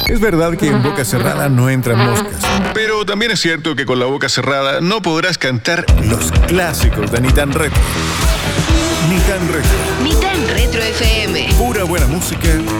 Es verdad que en boca cerrada no entran moscas, Pero también es cierto que con la boca cerrada no podrás cantar. los clásicos de Ni Tan Retro. Ni Tan Retro. Ni tan Retro FM. Pura buena música